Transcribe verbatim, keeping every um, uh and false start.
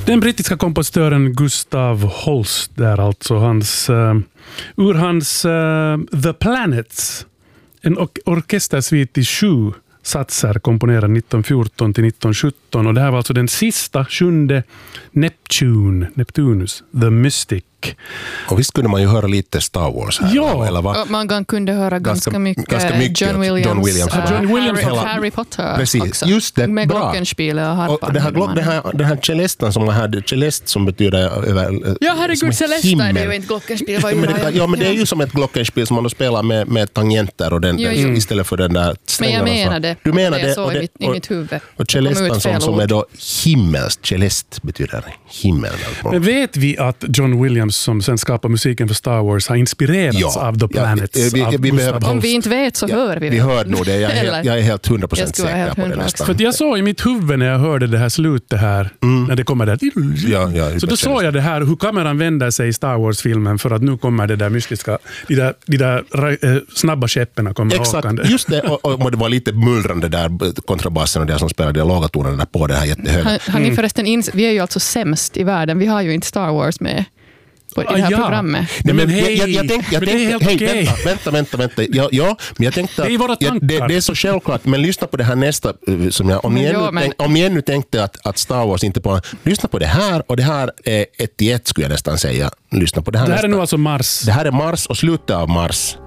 Den brittiska kompositören Gustav Holst där alltså hans uh, ur hans uh, The Planets, en or- orkestersvit i sju satser komponerad nitton fjorton till nitton sjutton, och det här var alltså den sista sjunde Neptune, Neptunus, The Mystic. Och visst kunde man ju höra lite Star Wars här. Ja. Eller vad? Man kan kunde höra ganska, ganska mycket, ganska mycket John Williams, John Williams, äh, John Williams Harry, hela, Harry Potter precis, också. just det, med bra. glockenspelet och harpan. Och det här, glock, det här, den här celestan som man hade, celest som betyder över, ja, herregud, celesta himmel. är det ju inte glockenspel. Var ju men det, ja, men det är ju som ett glockenspel som man då spelar med, med tangenter och den, jo, jo. jo. istället för den där strängarna. Men jag menar det. Du menar det det. så Och i, det, mitt, i mitt huvud. Och celestan som, som är då himmels, celest betyder himmel. Men vet vi att John Williams som sen skapar musiken för Star Wars har inspirerats ja, av The Planets, ja, vi, av vi, vi Gustav behöver, Om vi inte vet så ja, hör vi. Vi hör nog det. Jag är, helt, jag är helt hundra procent säker på det nästan. För jag såg i mitt huvud när jag hörde det här slutet här, mm. när det kommer där. Ja, ja, så då såg jag det här, hur kameran vänder sig i Star Wars-filmen för att nu kommer det där mystiska, de där, de där äh, snabba käpparna kommer exakt, åkande. Just det, och, och det var lite mullrande där, kontrabassen och det som spelade de låga tonerna på det här jättehöga. Har, har ni förresten ins- vi är ju alltså sämst i världen, vi har ju inte Star Wars med på, i det här ja. programmet. Nej, men hej, jag, jag, jag tänkte, jag men det är tänkte, helt hej, okej. vänta, vänta, vänta, vänta. Ja, ja, men jag tänkte att det är våra ja, det, det är så självklart, men lyssna på det här nästa som jag, om, Men ni ännu, ja, men- tänk, om ni ännu tänkte att, att Star Wars inte på, lyssna på det här, och det här är ett i ett skulle jag nästan säga. Lyssna på det här Det här nästa. är nu alltså Mars. Det här är Mars och slutet av Mars.